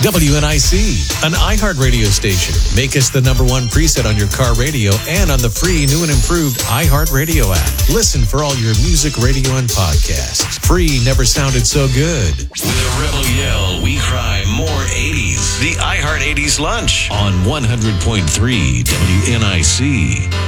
WNIC, an iHeartRadio station. Make us the number one preset on your car radio and on the free new and improved iHeartRadio app. Listen for all your music, radio, and podcasts. Free never sounded so good. With a rebel yell, we cry more 80s. The iHeart 80s Lunch on 100.3 WNIC.